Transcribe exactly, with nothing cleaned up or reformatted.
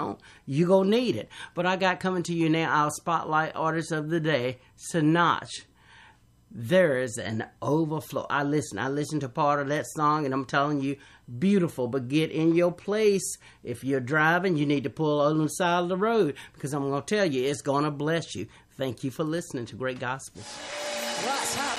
on. You gonna need it. But I got coming to you now our spotlight artist of the day, Sinach. There is an overflow. I listen. I listened to part of that song, and I'm telling you, beautiful. But get in your place. If you're driving, you need to pull on the side of the road, because I'm going to tell you, it's going to bless you. Thank you for listening to Great Gospel. What's happening?